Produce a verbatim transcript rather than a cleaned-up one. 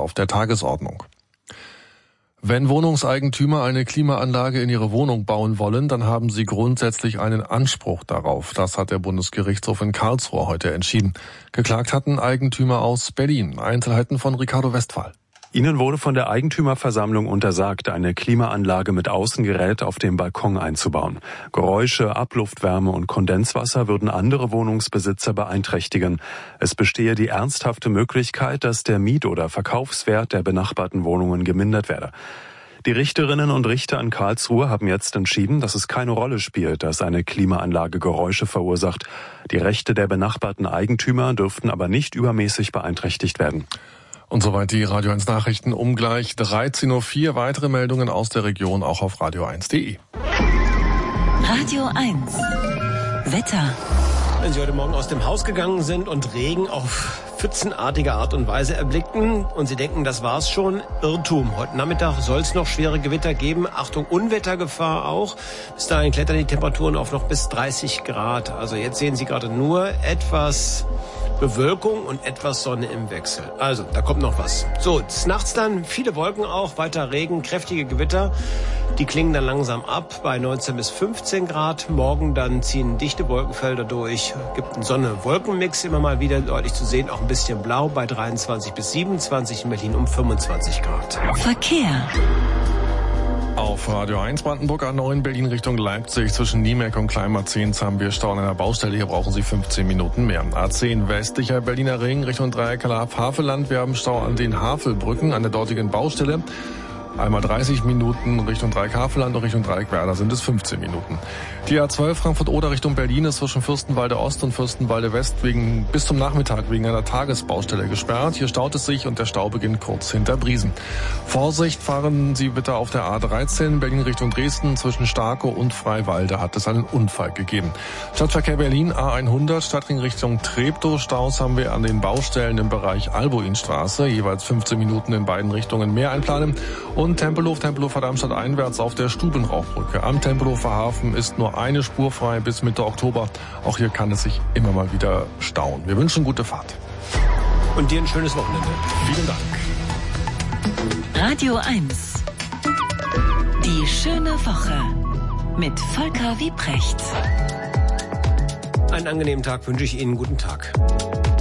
auf der Tagesordnung. Wenn Wohnungseigentümer eine Klimaanlage in ihre Wohnung bauen wollen, dann haben sie grundsätzlich einen Anspruch darauf. Das hat der Bundesgerichtshof in Karlsruhe heute entschieden. Geklagt hatten Eigentümer aus Berlin. Einzelheiten von Ricardo Westphal. Ihnen wurde von der Eigentümerversammlung untersagt, eine Klimaanlage mit Außengerät auf dem Balkon einzubauen. Geräusche, Abluftwärme und Kondenswasser würden andere Wohnungsbesitzer beeinträchtigen. Es bestehe die ernsthafte Möglichkeit, dass der Miet- oder Verkaufswert der benachbarten Wohnungen gemindert werde. Die Richterinnen und Richter in Karlsruhe haben jetzt entschieden, dass es keine Rolle spielt, dass eine Klimaanlage Geräusche verursacht. Die Rechte der benachbarten Eigentümer dürften aber nicht übermäßig beeinträchtigt werden. Und soweit die Radio eins Nachrichten um gleich dreizehn Uhr vier. Weitere Meldungen aus der Region auch auf radio eins punkt de. Radio eins. Wetter. Wenn Sie heute Morgen aus dem Haus gegangen sind und Regen auf pfützenartige Art und Weise erblickten und Sie denken, das war's schon, Irrtum. Heute Nachmittag soll es noch schwere Gewitter geben. Achtung, Unwettergefahr auch. Bis dahin klettern die Temperaturen auf noch bis dreißig Grad. Also jetzt sehen Sie gerade nur etwas Bewölkung und etwas Sonne im Wechsel. Also, da kommt noch was. So, des Nachts dann viele Wolken auch, weiter Regen, kräftige Gewitter. Die klingen dann langsam ab bei neunzehn bis fünfzehn Grad. Morgen dann ziehen dichte Wolkenfelder durch. Gibt einen Sonne-Wolken-Mix immer mal wieder deutlich zu sehen. Auch ein bisschen blau bei dreiundzwanzig bis siebenundzwanzig, in Berlin um fünfundzwanzig Grad. Verkehr. Auf Radio eins Brandenburg A neun Berlin Richtung Leipzig zwischen Niemek und Kleinmarzens haben wir Stau an einer Baustelle. Hier brauchen Sie fünfzehn Minuten mehr. A zehn westlicher Berliner Ring Richtung Dreieckhalle Havelland. Wir haben Stau an den Havelbrücken an der dortigen Baustelle. Einmal dreißig Minuten Richtung Dreieck Havelland und Richtung Dreieck Werder sind es fünfzehn Minuten. Die A zwölf Frankfurt-Oder Richtung Berlin ist zwischen Fürstenwalde Ost und Fürstenwalde West wegen, bis zum Nachmittag wegen einer Tagesbaustelle gesperrt. Hier staut es sich und der Stau beginnt kurz hinter Briesen. Vorsicht, fahren Sie bitte auf der A dreizehn Berlin Richtung Dresden. Zwischen Starkow und Freiwalde hat es einen Unfall gegeben. Stadtverkehr Berlin A hundert Stadtring Richtung Treptow. Staus haben wir an den Baustellen im Bereich Albuinstraße. Jeweils fünfzehn Minuten in beiden Richtungen mehr einplanen. Und Tempelhof, Tempelhofer Darmstadt einwärts auf der Stubenrauchbrücke. Am Tempelhofer Hafen ist nur eine Spur frei bis Mitte Oktober. Auch hier kann es sich immer mal wieder stauen. Wir wünschen gute Fahrt. Und dir ein schönes Wochenende. Vielen Dank. Radio eins. Die schöne Woche mit Volker Wiebrecht. Einen angenehmen Tag wünsche ich Ihnen. Guten Tag.